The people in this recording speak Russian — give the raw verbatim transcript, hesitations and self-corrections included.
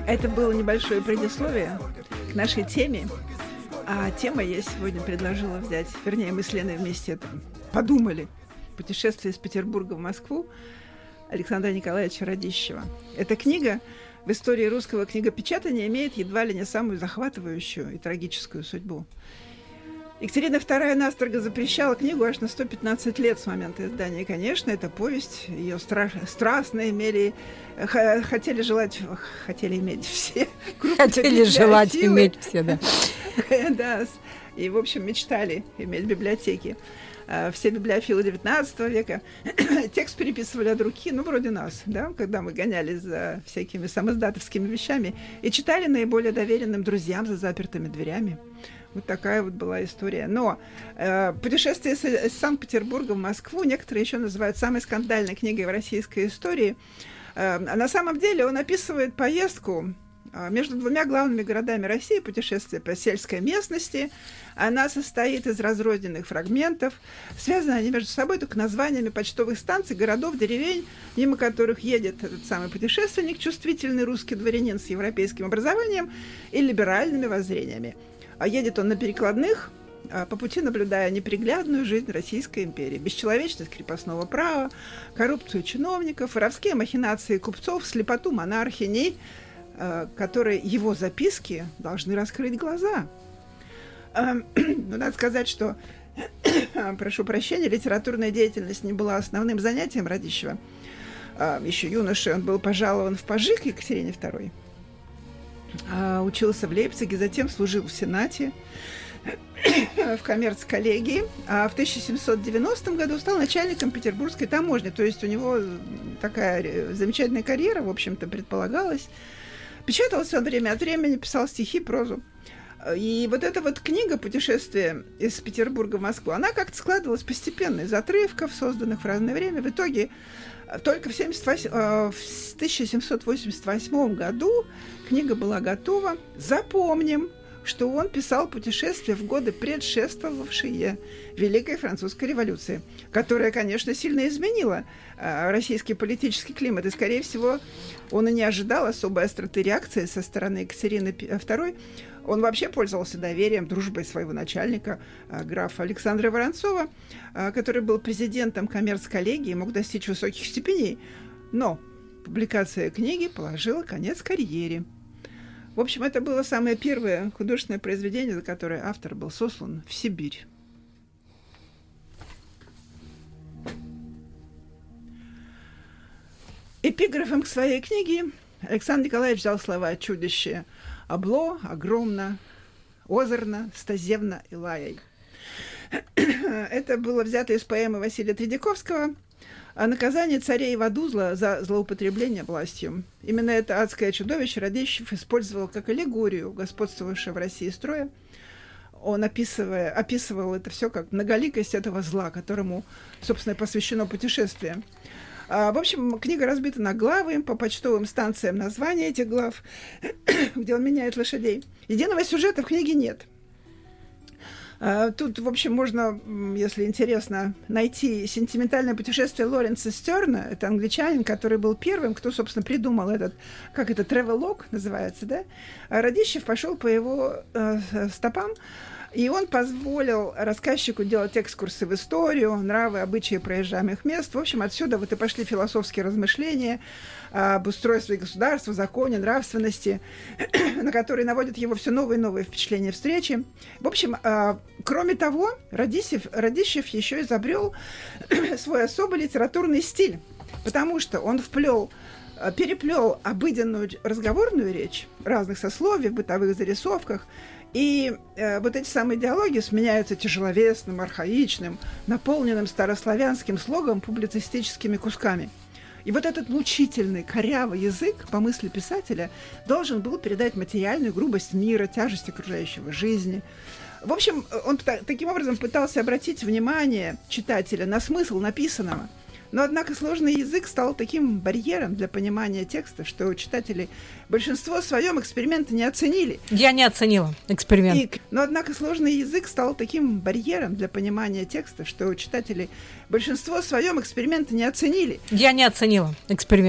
Это было небольшое предисловие к нашей теме. А тема я сегодня предложила взять, вернее, мы с Леной вместе это подумали. «Путешествие из Петербурга в Москву» Александра Николаевича Радищева. Эта книга в истории русского книгопечатания имеет едва ли не самую захватывающую и трагическую судьбу. Екатерина вторая настрого запрещала книгу аж на сто пятнадцать лет с момента издания. И, конечно, эта повесть, ее страш... страстно имели, х... хотели желать, хотели иметь все. Хотели желать иметь все, да. Да, и, в общем, мечтали иметь библиотеки. Все библиофилы девятнадцатого века текст переписывали от руки, ну, вроде нас, да, когда мы гонялись за всякими самоздатовскими вещами и читали наиболее доверенным друзьям за запертыми дверями. Вот такая вот была история. Но э, путешествие из, из Санкт-Петербурга в Москву некоторые еще называют самой скандальной книгой в российской истории. Э, а на самом деле он описывает поездку э, между двумя главными городами России, путешествие по сельской местности. Она состоит из разрозненных фрагментов. Связаны они между собой только названиями почтовых станций, городов, деревень, мимо которых едет этот самый путешественник, чувствительный русский дворянин с европейским образованием и либеральными воззрениями. А едет он на перекладных, по пути наблюдая неприглядную жизнь Российской империи, бесчеловечность крепостного права, коррупцию чиновников, воровские махинации купцов, слепоту монархиней, которые его записки должны раскрыть глаза. Но надо сказать, что, прошу прощения, литературная деятельность не была основным занятием Радищева. Еще юношей он был пожалован в пажи к Екатерине второй. Учился в Лейпциге, затем служил в Сенате, в коммерц-коллегии, а в тысяча семьсот девяностом году стал начальником Петербургской таможни. То есть у него такая замечательная карьера, в общем-то, предполагалась. Печатался он время от времени, писал стихи, прозу. И вот эта вот книга «Путешествие из Петербурга в Москву», она как-то складывалась постепенно из отрывков, созданных в разное время. В итоге только в, в тысяча семьсот восемьдесят восьмом году книга была готова. Запомним, что он писал путешествия в годы, предшествовавшие Великой Французской революции, которая, конечно, сильно изменила э, российский политический климат. И, скорее всего, он и не ожидал особой остроты реакции со стороны Екатерины второй. Он вообще пользовался доверием, дружбой своего начальника, э, графа Александра Воронцова, э, который был президентом коммерц-коллегии и мог достичь высоких степеней. Но публикация книги положила конец карьере. В общем, это было самое первое художественное произведение, за которое автор был сослан в Сибирь. Эпиграфом к своей книге Александр Николаевич взял слова «чудище обло, огромно, озерно, стозевно и лаяй». Это было взято из поэмы Василия Тредяковского о наказании царя Ивадузла за злоупотребление властью. Именно это адское чудовище Радищев использовал как аллегорию господствовавшего в России строя. Он, описывая, описывал это все как многоликость этого зла, которому, собственно, посвящено путешествие. А, в общем, книга разбита на главы, по почтовым станциям названия этих глав, где он меняет лошадей. Единого сюжета в книге нет. Тут, в общем, можно, если интересно, найти сентиментальное путешествие Лоренса Стерна. Это англичанин, который был первым, кто, собственно, придумал этот, как это, travelog называется, да? А Радищев пошел по его э, стопам, и он позволил рассказчику делать экскурсы в историю, нравы, обычаи проезжаемых мест. В общем, отсюда вот и пошли философские размышления об устройстве государства, законе, нравственности, на которые наводят его все новые и новые впечатления встречи. В общем, кроме того, Радищев, Радищев еще изобрел свой особый литературный стиль, потому что он вплел переплел обыденную разговорную речь разных сословий в бытовых зарисовках, и э, вот эти самые диалоги сменяются тяжеловесным, архаичным, наполненным старославянским слогом публицистическими кусками. И вот этот мучительный, корявый язык, по мысли писателя, должен был передать материальную грубость мира, тяжесть окружающего жизни. В общем, он таким образом пытался обратить внимание читателя на смысл написанного. Но, однако, сложный язык стал таким барьером для понимания текста, что читатели большинство в своем эксперимента не оценили. Я не оценила эксперимент. И, но, однако, сложный язык стал таким барьером для понимания текста, что читатели большинство в своем эксперимента не оценили. Я не оценила эксперимент.